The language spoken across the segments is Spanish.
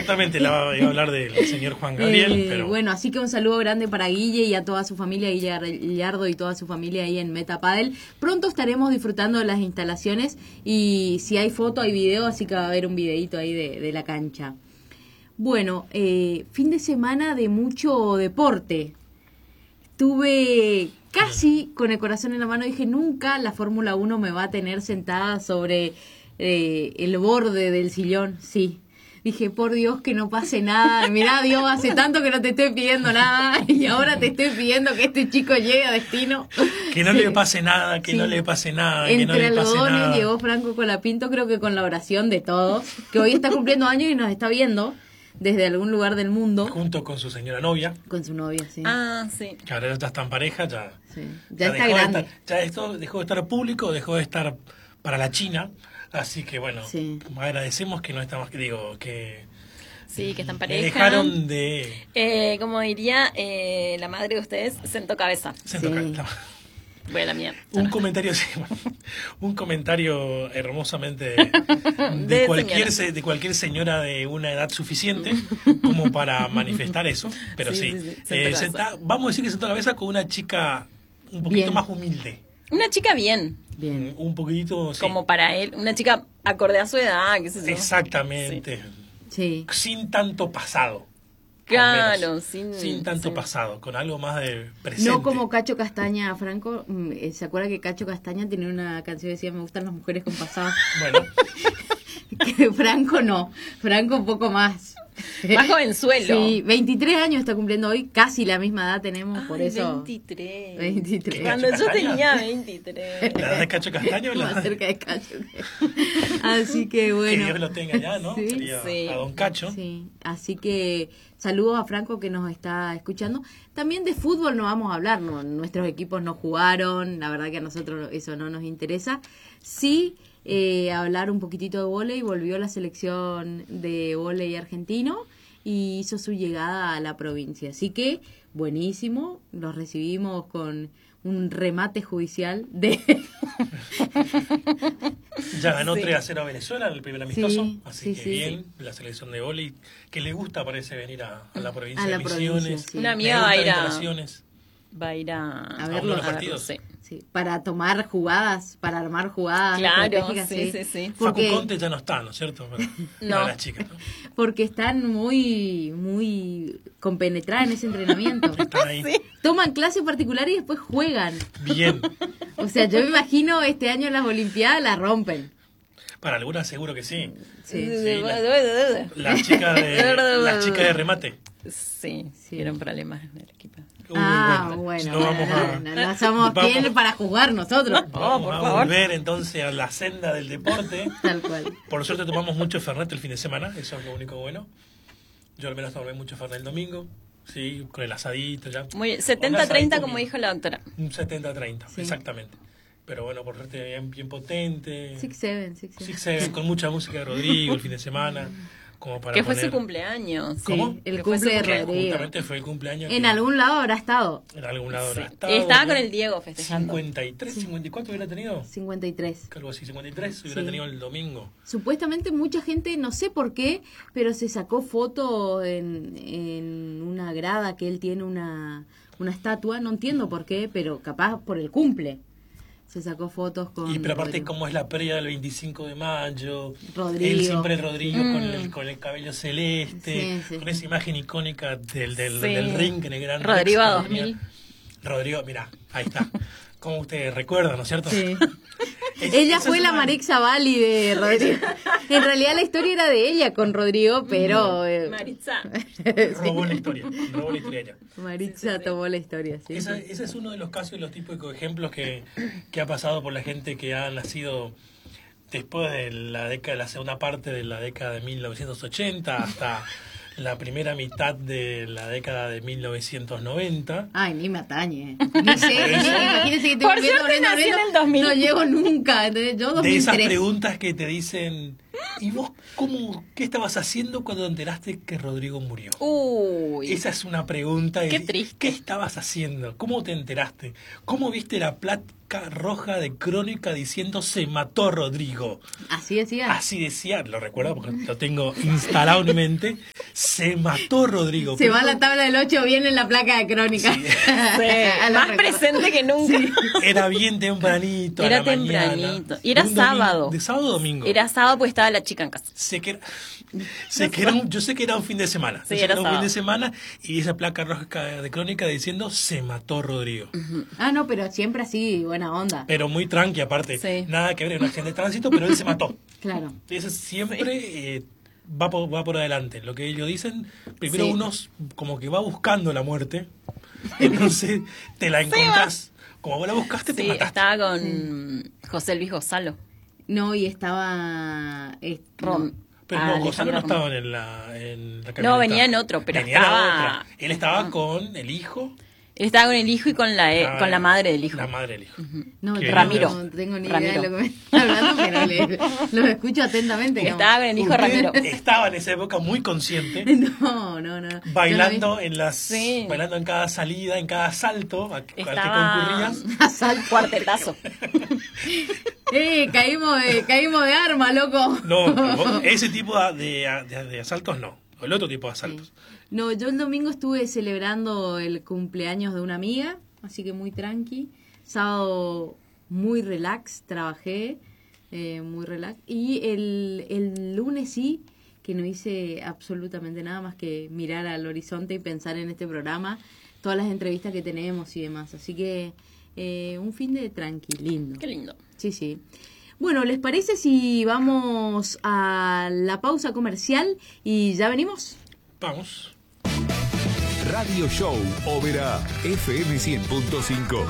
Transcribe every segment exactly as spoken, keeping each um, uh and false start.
exactamente, la va a hablar del señor Juan Gabriel. Eh, pero... Bueno, así que un saludo grande para Guille y a toda su familia, Guille Gallardo y toda su familia ahí en Meta Padel. Pronto estaremos disfrutando de las instalaciones y si hay foto, hay video, así que va a haber un videito ahí de, de la cancha. Bueno, eh, fin de semana de mucho deporte. Estuve casi con el corazón en la mano, dije, nunca la Fórmula uno me va a tener sentada sobre eh, el borde del sillón, sí. Dije, por Dios, que no pase nada. Mirá, Dios, hace tanto que no te estoy pidiendo nada y ahora te estoy pidiendo que este chico llegue a destino. Que no sí. le pase nada, que sí. no le pase nada, Entre que no le pase algodones nada. Llegó Franco Colapinto, creo que con la oración de todos, que hoy está cumpliendo años y nos está viendo desde algún lugar del mundo. Junto con su señora novia. Con su novia, sí. Ah, sí. Que ahora ya está en pareja, ya, sí. ya, ya está dejó grande. De estar, ya esto dejó de estar público, dejó de estar para la China. Así que bueno, sí. agradecemos que no estamos, digo, que... Sí, que están pareja. Me dejaron de... Eh, como diría eh, la madre de ustedes, sentó cabeza. Sentó sí. cabeza. Bueno, la mía. Un comentario, sí, un comentario hermosamente de, de, de, cualquier, señora. de cualquier señora de una edad suficiente como para manifestar eso. Pero sí, sí, sí, sí eh, senta, vamos a decir que sentó cabeza con una chica un poquito bien. más humilde. Una chica bien. Bien. Un poquitito, sí. Como para él, una chica acorde a su edad, qué sé yo. Exactamente. Sí. Sin tanto pasado. Claro, sin, sin tanto sí. pasado, con algo más de presente. No como Cacho Castaña, Franco. ¿Se acuerda que Cacho Castaña tenía una canción que decía me gustan las mujeres con pasado? Bueno. Que Franco no, Franco un poco más. Más jovenzuelo. Sí, veintitrés años está cumpliendo hoy, casi la misma edad tenemos, Ay, por eso. veintitrés. veintitrés. Cuando yo tenía veintitrés. ¿La edad de Cacho Castaño o la más cerca de Cacho? Así que bueno. Que Dios lo tenga ya, ¿no? Sí, Sería sí. A don Cacho. Sí, así que saludos a Franco que nos está escuchando. También de fútbol no vamos a hablar, ¿no? Nuestros equipos no jugaron, la verdad que a nosotros eso no nos interesa. Sí, eh, hablar un poquitito de vóley, volvió la selección de vóley argentino y hizo su llegada a la provincia. Así que, buenísimo, los recibimos con un remate judicial de... Ya ganó sí. tres a cero a Venezuela en el primer amistoso, sí, así sí, que sí, bien, sí. la selección de vóley, que le gusta parece venir a, a la provincia a la de Misiones. provincia, sí. Una amiga va a ir a... Va a ir a, a verlo, verlo, los partidos. Sí. Sí, para tomar jugadas, para armar jugadas claro, estratégicas. Sí, sí, sí, sí. Porque, Facu Conte ya no está, ¿no es cierto? Para, no. para las chicas, ¿no? Porque están muy, muy compenetradas en ese entrenamiento. Están ahí. Sí. Toman clases particulares y después juegan. Bien. O sea, yo me imagino este año en las Olimpiadas la rompen. Para algunas seguro que sí. Sí. Sí, la, la chica de la chica de remate. Sí, sí, eran problemas en el equipo. Uy, ah, bueno, bueno, no vamos no, a, no, no somos vamos, quién para jugar nosotros. Vamos oh, por a favor. volver entonces a la senda del deporte. Tal cual. Por suerte tomamos mucho Fernet el fin de semana, eso es lo único bueno. Yo al menos tomé mucho Fernet el domingo, sí, con el asadito ya. Muy setenta treinta como dijo la doctora. Un setenta treinta, sí. Exactamente. Pero bueno, por suerte bien, bien potente. Six Seven, Six Seven. Six Seven, con mucha música de Rodrigo el fin de semana. Como para que fue poner... su cumpleaños. ¿Cómo? Sí, el que cumple de cumpleaños. Rodrigo. Justamente fue el cumpleaños. En que... algún lado habrá estado. En algún lado habrá sí. estado. Estaba con el Diego festejando. cincuenta y tres, sí. cincuenta y cuatro hubiera tenido. cincuenta y tres. Algo así, cincuenta y tres hubiera sí. tenido el domingo. Supuestamente mucha gente, no sé por qué, pero se sacó foto en, en una grada que él tiene una, una estatua. No entiendo por qué, pero capaz por el cumple. Se sacó fotos con... Y pero aparte Rodrigo. como es la previa del veinticinco de mayo, Rodrigo. él siempre Rodrigo mm. con, el, con el cabello celeste, sí, sí, con sí. esa imagen icónica del, del, sí. del ring en el Gran Rodrigo Rex, dos mil. Rodrigo, mira, ahí está. Como ustedes recuerdan, ¿no es cierto? Sí. Es, ella fue es la una... Maritza Bali de Rodrigo. En realidad la historia era de ella con Rodrigo, pero... Eh... Maritza. Robó la historia, robó la historia ella. Maritza sí, sí, sí. tomó la historia, sí. Esa, ese es uno de los casos, los típicos ejemplos que, que ha pasado por la gente que ha nacido después de la década, la segunda parte de la década de mil novecientos ochenta hasta la primera mitad de la década de mil novecientos noventa. Ay, ni me atañe. Ni sé, imagínense que estoy Por viendo, suerte nací en el dos mil. No llego nunca, entonces yo dos mil tres. De esas preguntas que te dicen, ¿y vos cómo, qué estabas haciendo cuando te enteraste que Rodrigo murió? Uy. Esa es una pregunta. Qué de, triste. ¿Qué estabas haciendo? ¿Cómo te enteraste? ¿Cómo viste la placa roja de Crónica diciendo se mató Rodrigo? Así decía. Así decía, lo recuerdo porque lo tengo instalado en mi mente. Se mató Rodrigo. Se va a la tabla del ocho, viene en la placa de crónica. Sí. Sí, más presente que nunca. Sí. Era bien tempranito. Era a la tempranito. mañana. Y era Un domingo, sábado. De sábado a domingo. Era sábado porque estaba la chica en casa. Sé que era, sé que era un, yo sé que era un fin de semana. Sí, Yo sé era que un sábado. fin de semana y esa placa roja de crónica diciendo se mató Rodrigo. Uh-huh. Ah, no, pero siempre así, buena onda. Pero muy tranqui aparte. Sí. Nada que ver, un accidente de tránsito, pero él se mató. Claro. Entonces siempre eh, va, por, va por adelante. Lo que ellos dicen, primero Sí. uno como que va buscando la muerte, entonces te la encontrás. Como vos la buscaste, te Sí, mataste. estaba con José Luis Gonzalo. No, y estaba... eh, Rom. no. Pero Ah, no, Gonzalo no Alejandra estaba en la, en la No, camioneta. venía en otro, pero Venía en la estaba- otra. Él estaba con el hijo. Él estaba con el hijo y con la, eh, Ah, con la madre del hijo. La madre del hijo. No, Que yo Ramiro. no tengo ni Ramiro. idea de lo que me está hablando, pero le, los escucho atentamente. digamos. Estaba con el hijo de Ramiro. Estaba en esa época muy consciente, No, no, no. bailando Yo en las, Sí. bailando en cada salida, en cada salto a- al que Estaba concurrías. no vi. Asalto. cuartetazo. Eh, caímos de, caímos de arma, loco. No, pero vos- ese tipo de, de- de- de asaltos no. El otro tipo de asaltos. No, yo el domingo estuve celebrando el cumpleaños de una amiga, así que muy tranqui. Sábado muy relax, trabajé, eh, muy relax. Y el, el lunes sí, que no hice absolutamente nada más que mirar al horizonte y pensar en este programa, todas las entrevistas que tenemos y demás. Así que eh, un fin de tranqui, lindo. Qué lindo. Sí, sí. Bueno, ¿les parece si vamos a la pausa comercial y ya venimos? Vamos. Radio Show Oberá F M cien punto cinco.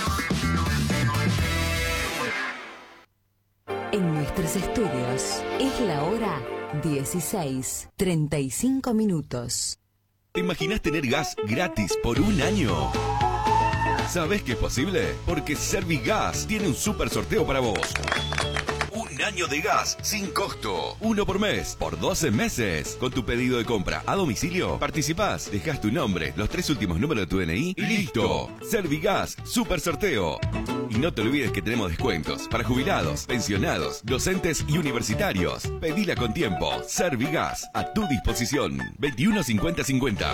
En nuestros estudios es la hora dieciséis, treinta y cinco minutos. ¿Te imaginas tener gas gratis por un año? ¿Sabes que es posible? Porque Servigas tiene un super sorteo para vos. Un año de gas sin costo. Uno por mes, por doce meses. Con tu pedido de compra a domicilio, participás, dejás tu nombre, los tres últimos números de tu D N I y listo. Servigas, super sorteo. Y no te olvides que tenemos descuentos para jubilados, pensionados, docentes y universitarios. Pedila con tiempo. Servigas, a tu disposición. veintiuno cincuenta cincuenta.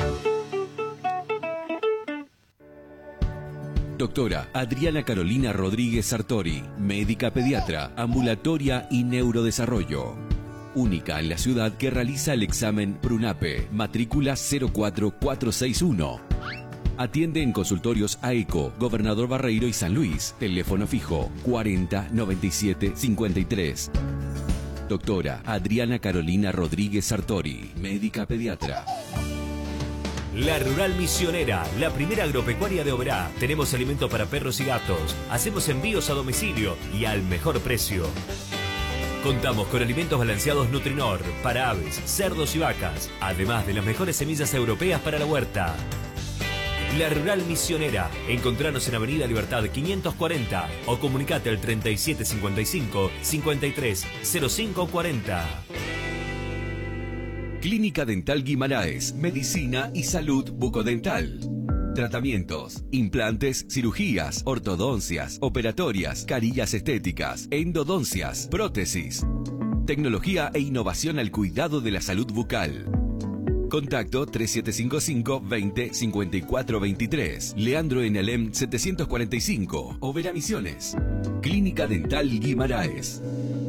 Doctora Adriana Carolina Rodríguez Sartori, médica pediatra, ambulatoria y neurodesarrollo. Única en la ciudad que realiza el examen PRUNAPE, matrícula cero cuatro cuatro seis uno. Atiende en consultorios AECO, Gobernador Barreiro y San Luis. Teléfono fijo cuarenta noventa y siete cincuenta y tres. Doctora Adriana Carolina Rodríguez Sartori, médica pediatra. La Rural Misionera, la primera agropecuaria de Oberá. Tenemos alimento para perros y gatos. Hacemos envíos a domicilio y al mejor precio. Contamos con alimentos balanceados Nutrinor para aves, cerdos y vacas, además de las mejores semillas europeas para la huerta. La Rural Misionera. Encontranos en Avenida Libertad quinientos cuarenta o comunicate al treinta y siete cincuenta y cinco, cincuenta y tres cero cinco cuarenta. Clínica Dental Guimaraes, Medicina y Salud Bucodental. Tratamientos, implantes, cirugías, ortodoncias, operatorias, carillas estéticas, endodoncias, prótesis. Tecnología e innovación al cuidado de la salud bucal. Contacto tres siete cinco cinco, veinte, cincuenta y cuatro veintitrés. Leandro en Alem setecientos cuarenta y cinco. Oberá Misiones. Clínica Dental Guimaraes.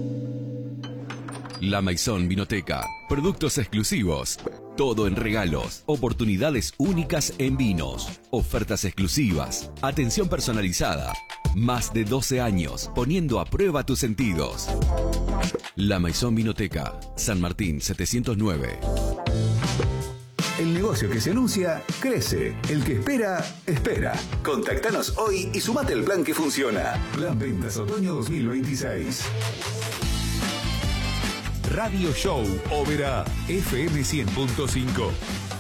La Maison Vinoteca. Productos exclusivos. Todo en regalos. Oportunidades únicas en vinos. Ofertas exclusivas. Atención personalizada. Más de doce años poniendo a prueba tus sentidos. La Maison Vinoteca. San Martín setecientos nueve. El negocio que se anuncia, crece. El que espera, espera. Contactanos hoy y sumate al plan que funciona. Plan Ventas Otoño dos mil veintiséis. Radio Show Oberá F M cien punto cinco.